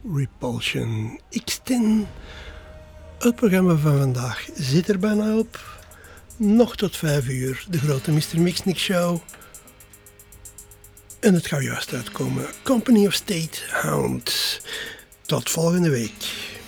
Repulsion X10. Het programma van vandaag zit er bijna op. Nog tot 5 uur, de grote Mr. Mixnick Show. En het gaat juist uitkomen. Company of State Hound. Tot volgende week.